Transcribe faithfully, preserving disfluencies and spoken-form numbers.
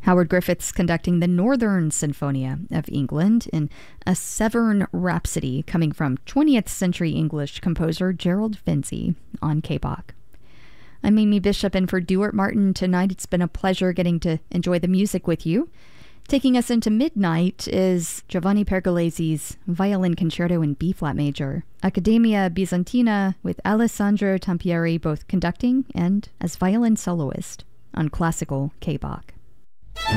Howard Griffiths conducting the Northern Sinfonia of England in a Severn Rhapsody coming from twentieth century English composer Gerald Finzi on K B O C. I'm Amy Bishop, and for Duart Martin tonight, it's been a pleasure getting to enjoy the music with you. Taking us into midnight is Giovanni Pergolesi's Violin Concerto in B-flat major, Accademia Bizantina with Alessandro Tampieri both conducting and as violin soloist on classical K B O C.